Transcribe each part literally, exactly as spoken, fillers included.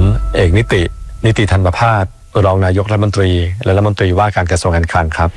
เอกนิตินิติธันประภาสรองนายกรัฐมนตรีและรัฐมนตรีว่าการกระทรวงการคลังครับ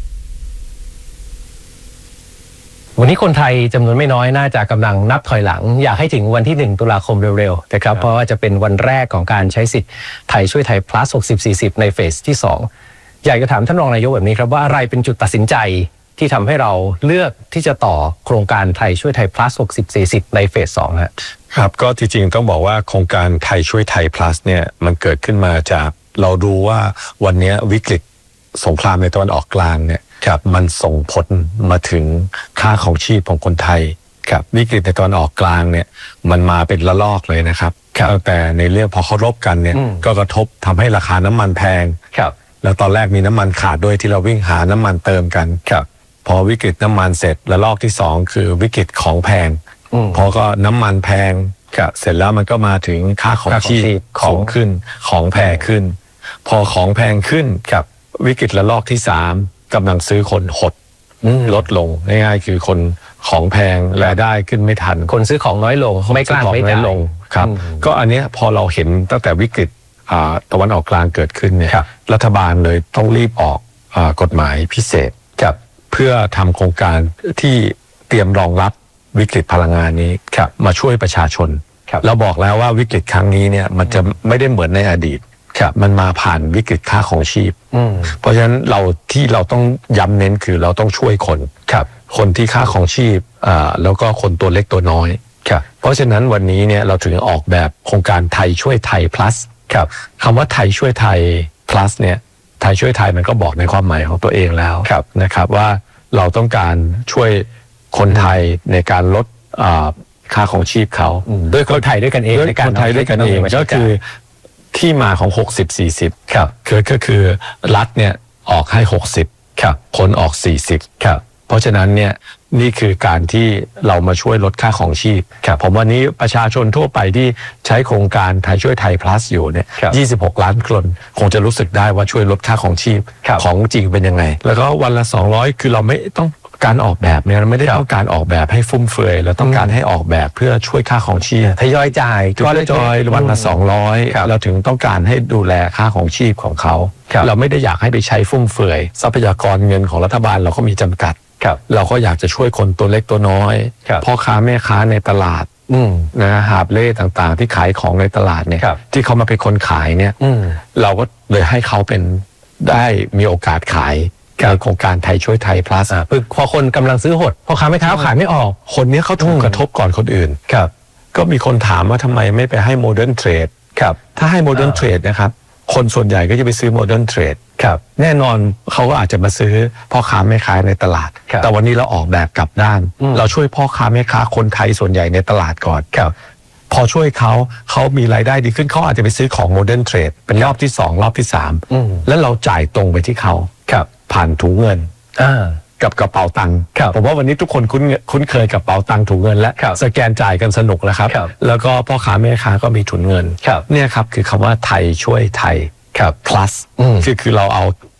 วันนี้คนไทยจำนวนไม่น้อยน่าจะกำลังนับถอยหลังอยากให้ถึงวันที่หนึ่งตุลาคมเร็วๆนะครับเพราะว่าจะเป็นวันแรกของการใช้สิทธิ์ไทยช่วยไทย plus หกสิบ สี่สิบในเฟสที่สองอยากจะถามท่านรองนายกแบบนี้ครับว่าอะไรเป็นจุดตัดสินใจที่ทำให้เราเลือกที่จะต่อโครงการไทยช่วยไทย plus หกสิบ สี่สิบในเฟสสองฮะครับก็จริงๆต้องบอกว่าโครงการไทยช่วยไทย plus เนี่ยมันเกิดขึ้นมาจากเราดูว่าวันนี้วิกฤตสงครามในตะวันออกกลางเนี่ยครับมันส่งผลมาถึงค่าของชีพของคนไทยครับวิกฤตในตะวันออกกลางเนี่ยมันมาเป็นระลอกเลยนะครับตั้งแต่ในเรื่องพอเขารบกันเนี่ยก็กระทบทำให้ราคาน้ำมันแพงครับแล้วตอนแรกมีน้ำมันขาดด้วยที่เราวิ่งหาน้ำมันเติมกันครับพอวิกฤตน้ำมันเสร็จระลอกที่สองคือวิกฤตของแพงพอก็น้ำมันแพงเสร็จแล้วมันก็มาถึงค่าของชีพของขึ้นของแพงขึ้นพอของแพงขึ้นกับวิกฤตระลอกที่สามกำลังซื้อคนหดลดลงง่ายๆคือคนของแพงรายได้ขึ้นไม่ทันคนซื้อของน้อยลงไม่กล้าไม่ได้ลงครับก็อันนี้พอเราเห็นตั้งแต่วิกฤตตะวันออกกลางเกิดขึ้นเนี่ยรัฐบาลเลยต้องรีบออกกฎหมายพิเศษเพื่อทำโครงการที่เตรียมรองรับวิกฤตพลังงานนี้มาช่วยประชาชนเราบอกแล้วว่าวิกฤตครั้งนี้เนี่ยมันจะไม่ได้เหมือนในอดีตมันมาผ่านวิกฤตค่าของชีพเพราะฉะนั้นเราที่เราต้องย้ำเน้นคือเราต้องช่วยคนคนที่ค่าของชีพแล้วก็คนตัวเล็กตัวน้อยเพราะฉะนั้นวันนี้เนี่ยเราถึงออกแบบโครงการไทยช่วยไทย plus คำว่าไทยช่วยไทย plus เนี่ยไทยช่วยไทยมันก็บอกในความหมายของตัวเองแล้วนะครับว่าเราต้องการช่วยคนไทยในการลดค่าของชีพเขาด้วยคนไทยด้วยกันเองด้วยคนไทยด้วยกันเองก็คือที่มาของหกสิบ สี่สิบครับคือก็คือรัฐเนี่ยออกให้หกสิบครับคนออกสี่สิบครับเพราะฉะนั้นเนี่ยนี่คือการที่เรามาช่วยลดค่าของชีพครับผมวันนี้ประชาชนทั่วไปที่ใช้โครงการไทยช่วยไทย plus อยู่เนี่ยยี่สิบหกล้านคนคงจะรู้สึกได้ว่าช่วยลดค่าของชีพของจริงเป็นยังไงแล้วก็วันละสองร้อยคือเราไม่ต้องการออกแบบเนี่ยไม่ได้ต้องการออกแบบให้ฟุ่มเฟือยเราต้องการให้ออกแบบเพื่อช่วยค่าของชีพทยอยจ่ายก็ทยอยวันละสองร้อยเราถึงต้องการให้ดูแลค่าของชีพของเขาเราไม่ได้อยากให้ไปใช้ฟุ่มเฟือยทรัพยากรเงินของรัฐบาลเราก็มีจำกัดเราก็อยากจะช่วยคนตัวเล็กตัวน้อยพ่อค้าแม่ค้าในตลาดนะหาบเล่ต่างๆที่ขายของในตลาดเนี่ยที่เขามาเป็นคนขายเนี่ยเราก็เลยให้เขาเป็นได้มีโอกาสขายโครงการไทยช่วยไทย plus พอคนกำลังซื้อหดพ่อค้าแม่ค้าขายไม่ออกคนนี้เขาถูกกระทบก่อนคนอื่นครับก็มีคนถามว่าทำไมไม่ไปให้ modern trade ครับถ้าให้ modern trade นะครับคนส่วนใหญ่ก็จะไปซื้อ modern trade ครับแน่นอนเขาก็อาจจะมาซื้อพ่อค้าแม่ค้าในตลาดแต่วันนี้เราออกแบบกลับด้านเราช่วยพ่อค้าแม่ค้าคนไทยส่วนใหญ่ในตลาดก่อนครับพอช่วยเขาเขามีรายได้ดีขึ้นเขาอาจจะไปซื้อของ modern trade เป็นรอบที่สองรอบที่สามแล้วเราจ่ายตรงไปที่เขาผ่านถุงเงินกับกระเป๋าตังค์ผมว่าวันนี้ทุกคนคุ้นคุ้นเคยกับกระเป๋าตังค์ถุงเงินและสแกนจ่ายกันสนุกแล้วครับแล้วก็พ่อค้าแม่ค้าก็มีถุงเงินเนี่ยครับคือคำว่าไทยช่วยไทย plus คือคือเราเอา